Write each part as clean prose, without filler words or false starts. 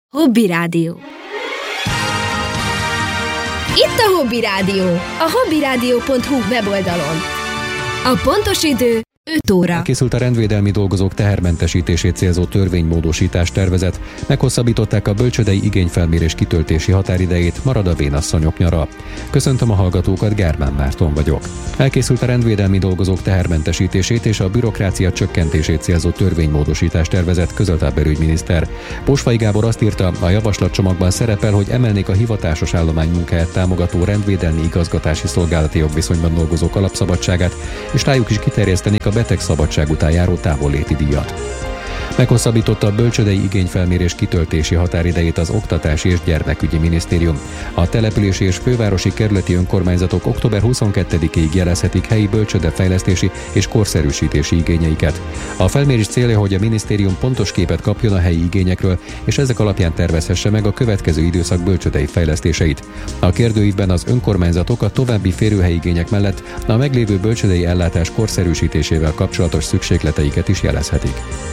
Hobby Rádió. Itt a Hobby Rádió, a hobbyradio.hu weboldalon. A pontos idő 5 óra. Elkészült a rendvédelmi dolgozók tehermentesítését célzó törvénymódosítás tervezet, meghosszabbították a bölcsődei igényfelmérés kitöltési határidejét, marad a vénasszonyok nyara. Köszöntöm a hallgatókat, Gármán Márton vagyok. Elkészült a rendvédelmi dolgozók tehermentesítését és a bürokrácia csökkentését célzó törvénymódosítás tervezet, közölte a belügyminiszter. Posvai Gábor azt írta, a javaslatcsomagban szerepel, hogy emelnék a hivatásos állomány munkáját támogató rendvédelmi igazgatási szolgálati jogviszonyban dolgozók alapszabadságát, és rájuk is kiterjesztenék a betegszabadság után járó távolléti díjat. Meghosszabbította a bölcsődei igényfelmérés kitöltési határidejét az Oktatási és Gyermekügyi Minisztérium. A települési és fővárosi kerületi önkormányzatok október 22-ig jelezhetik helyi bölcsődefejlesztési és korszerűsítési igényeiket. A felmérés célja, hogy a minisztérium pontos képet kapjon a helyi igényekről, és ezek alapján tervezhesse meg a következő időszak bölcsődei fejlesztéseit. A kérdőívben az önkormányzatok a további férőhelyi igények mellett a meglévő bölcsődei ellátás korszerűsítésével kapcsolatos szükségleteiket is jelezhetik.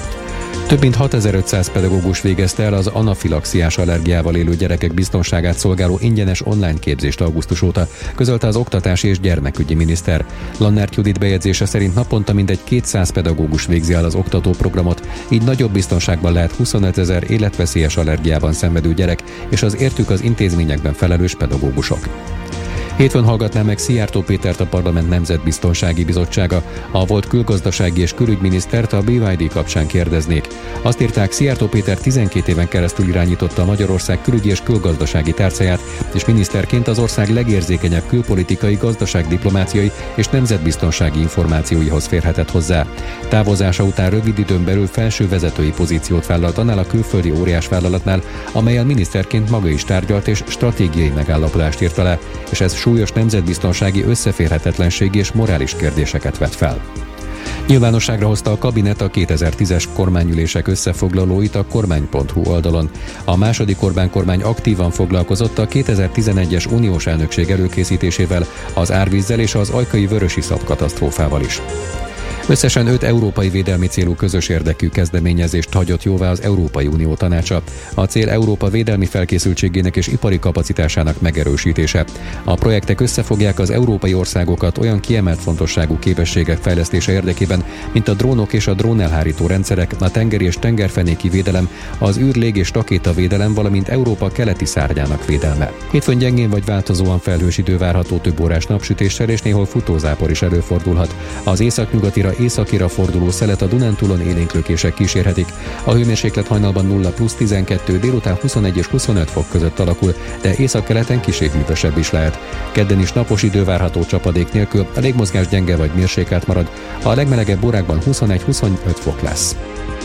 Több mint 6500 pedagógus végezte el az anafilaxiás allergiával élő gyerekek biztonságát szolgáló ingyenes online képzést augusztus óta, közölte az Oktatási és Gyermekügyi Miniszter. Lannert Judit bejegyzése szerint naponta mindegy 200 pedagógus végzi el az oktatóprogramot, így nagyobb biztonságban lehet 25 000 életveszélyes allergiában szenvedő gyerek és az értük az intézményekben felelős pedagógusok. Hétfőn hallgatná meg Szijjártó Pétert a Parlament Nemzetbiztonsági Bizottsága. A volt külgazdasági és külügyminisztert a BYD kapcsán kérdeznék. Azt írták, Szijjártó Péter 12 éven keresztül irányította a Magyarország külügyi és külgazdasági tárcáját, és miniszterként az ország legérzékenyebb külpolitikai, gazdaságdiplomáciai és nemzetbiztonsági információihoz férhetett hozzá. Távozása után rövid időn belül felső vezetői pozíciót vállalt annál a külföldi óriásvállalatnál, amellyel miniszterként maga is tárgyalt és stratégiai megállapodást írt alá, és ez súlyos nemzetbiztonsági összeférhetetlenségi és morális kérdéseket vet fel. Nyilvánosságra hozta a kabinet a 2010-es kormányülések összefoglalóit a kormány.hu oldalon. A második Orbán kormány aktívan foglalkozott a 2011-es uniós elnökség előkészítésével, az árvízzel és az ajkai vörösiszap katasztrófával is. Összesen 5 európai védelmi célú közös érdekű kezdeményezést hagyott jóvá az Európai Unió Tanácsa. A cél Európa védelmi felkészültségének és ipari kapacitásának megerősítése. A projektek összefogják az európai országokat olyan kiemelt fontosságú képességek fejlesztése érdekében, mint a drónok és a drónelhárító rendszerek, a tengeri és tengerfenéki védelem, az űr, lég és rakétavédelem, valamint Európa keleti szárnyának védelme. Hétfőn gyengén vagy változóan felhős idő várható, több órás napsütéssel és néhol futózápor is előfordulhat. Az északnyugatira északira forduló szelet a Dunántúlon élénklökések kísérhetik. A hőmérséklet hajnalban 0+12, délután 21 és 25 fok között alakul, de északkeleten kissé hűvösebb is lehet. Kedden is napos idő várható csapadék nélkül, a légmozgás gyenge vagy mérsékelt marad, a legmelegebb órákban 21-25 fok lesz.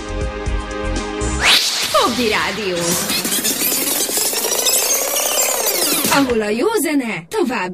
Hobby Rádió, ahol a jó zene tovább